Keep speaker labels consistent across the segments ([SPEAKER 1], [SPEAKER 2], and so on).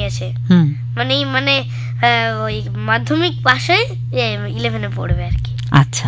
[SPEAKER 1] গেছে, মানে ওই মাধ্যমিক পাশে 11-এ পড়বে আর কি।
[SPEAKER 2] আচ্ছা,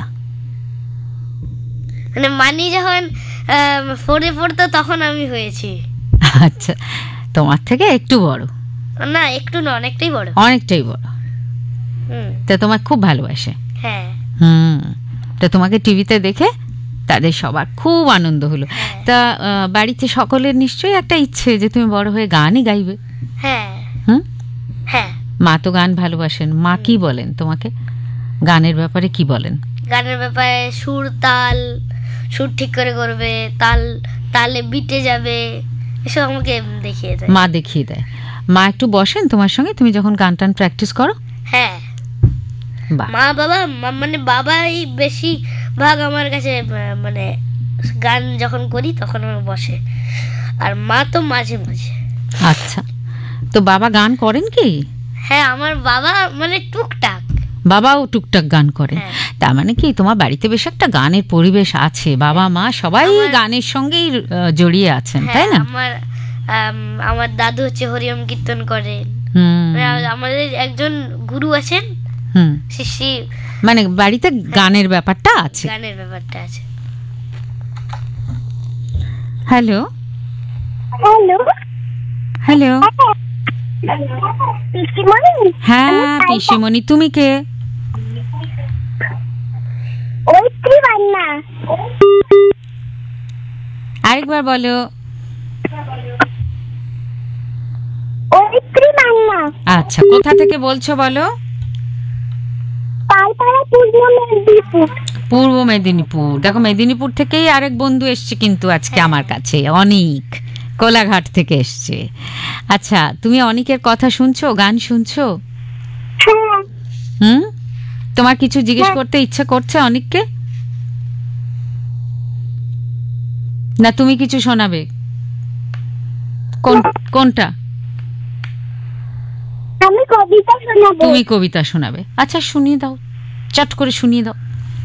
[SPEAKER 1] মানে মানি যখন 4-এ পড়তো তখন আমি হয়েছি।
[SPEAKER 2] আচ্ছা, তোমার থেকে একটু বড়?
[SPEAKER 1] না, একটু না, অনেকটাই বড়।
[SPEAKER 2] অনেকটাই বড়। তা তোমার খুব ভালোবাসে?
[SPEAKER 1] হ্যাঁ।
[SPEAKER 2] তা তোমাকে টিভিতে দেখে তাদের সবার খুব আনন্দ হলো। তা বাড়িতে সকলের নিশ্চয়ই একটা ইচ্ছে যে তুমি বড় হয়ে গানই গাইবে।
[SPEAKER 1] হ্যাঁ। হ্যাঁ।
[SPEAKER 2] মা তো গান ভালোবাসেন। মা কি বলেন তোমাকে গানের ব্যাপারে? কি বলেন?
[SPEAKER 1] গানের ব্যাপারে সুর ঠিক করে করবে, তালে বিটে যাবে, এসব আমাকে দেখিয়ে দেয়।
[SPEAKER 2] মা দেখিয়ে দেয়। মা একটু বসেন তোমার সঙ্গে তুমি যখন গান টান প্র্যাকটিস করো?
[SPEAKER 1] হ্যাঁ। মা বাবা, মানে বাবাই বেশি ভাগ আমার কাছে, মানে গান যখন করি তখন আমার বসে, আর মা তো মাঝে মাঝে।
[SPEAKER 2] আচ্ছা, তো বাবা গান করেন কি?
[SPEAKER 1] হ্যাঁ, আমার বাবা মানে টুকটাক।
[SPEAKER 2] বাবাও টুকটাক গান করেন। তার মানে কি তোমার বাড়িতে বেশ একটা গানের পরিবেশ আছে, বাবা মা সবাই গানের সঙ্গেই জড়িয়ে আছেন, তাই না?
[SPEAKER 1] আমার দাদু হচ্ছে হরিওম কীর্তন করেন। আমাদের একজন গুরু আছেন, শিষ্যি,
[SPEAKER 2] মানে বাড়িতে গানের ব্যাপারটা আছে। হ্যালো হ্যালো, হ্যাঁ পিসিমণি, তুমি কে? আরেকবার বলো। আচ্ছা, কোথা থেকে বলছো বলো? পূর্ব মেদিনীপুর। দেখো, মেদিনীপুর থেকেই আরেক বন্ধু এসছে কিন্তু আজকে আমার কাছে, অনিক, কোলাঘাট থেকে এসছে। আচ্ছা, তুমি অনিকের কথা শুনছো, গান শুনছো? তোমার কিছু জিজ্ঞেস করতে ইচ্ছে করছে অনিককে? না তুমি কিছু শোনাবে? কোনটা?
[SPEAKER 3] আমি কবিতা শোনাবো।
[SPEAKER 2] তুমি কবিতা শোনাবে? আচ্ছা, শুনিয়ে দাও, চট করে শুনিয়ে দাও।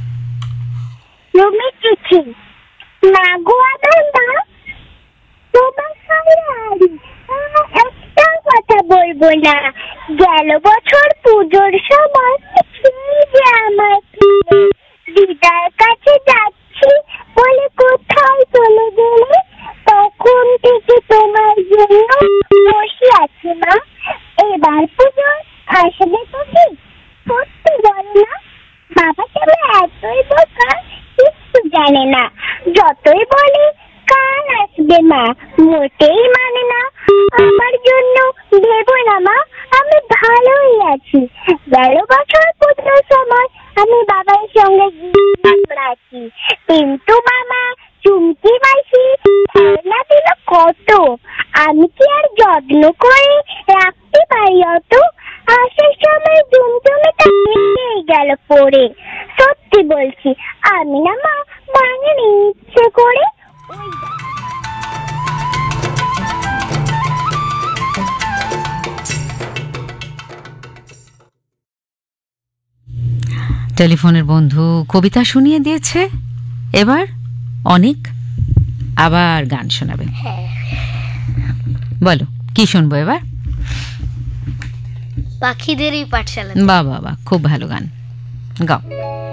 [SPEAKER 3] রুমি চিঠি। মাগুয়া বান্দা তোমার সামনে একটা কথা বলবো না। গেল বছর পুজোর সময় যে আমার দিদার কাছে যাচ্ছি বলে কোথায় চলে গেলে, তখন থেকে তোমার জন্য বসে আছি মা। এবার পুজো আসবে তো কি? সত্যি বলো না, বাবা কেন এতই বোকা, কিছু জানে না। যতই বলে কাল আসবে মা, মোটেই মানে না। আমার জন্য ভেবো না মা, আমি ভালোই আছি। গেল বছর পুজোর সময় আমি বাবার সঙ্গে আছি, কিন্তু মামা চুমকি মাসি খেলনা দিল কত, আমি কি আর যত্ন করে রাখতে পারি অত? আসার সময় জুমজুমিটা ভেঙেই গেল পড়ে। সত্যি বলছি, আমি না মা ভাঙিনি ইচ্ছে করে।
[SPEAKER 2] টেলিফোনের বন্ধু কবিতা শুনিয়ে দিয়েছে। এবার অনেক আবার গান শোনাবে। বলো, কি শুনবো এবার?
[SPEAKER 1] পাখিদেরই পাঠশালা।
[SPEAKER 2] বাহ বাহ বাহ, খুব ভালো গান, গাও।